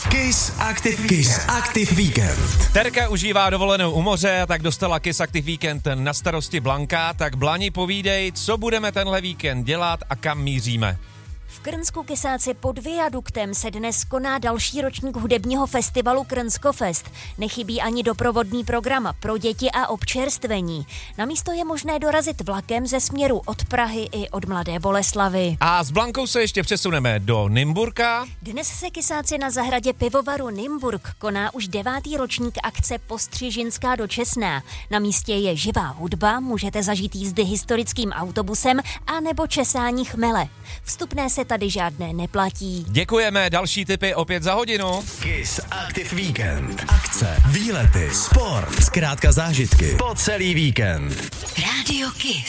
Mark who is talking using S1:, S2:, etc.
S1: Kiss Active Weekend.
S2: Terka užívá dovolenou u moře, tak dostala Kiss Active Weekend na starosti Blanka. Tak Blani, povídej, co budeme tenhle víkend dělat a kam míříme?
S3: V Krnsku Kysáci pod viaduktem se dnes koná další ročník hudebního festivalu Krnskofest. Nechybí ani doprovodný program pro děti a občerstvení. Na místo je možné dorazit vlakem ze směru od Prahy i od Mladé Boleslavi.
S2: A s Blankou se ještě přesuneme do Nymburka.
S3: Dnes se Kysáci na zahradě pivovaru Nymburk koná už 9. ročník akce Postřižinská do Česná. Na místě je živá hudba, můžete zažít jízdy historickým autobusem a nebo česání chmele. Vstupné se tady žádné neplatí.
S2: Děkujeme, další tipy opět za hodinu.
S1: Kiss Active Weekend. Akce, výlety, sport, zkrátka zážitky po celý víkend.
S3: Radio Kiss.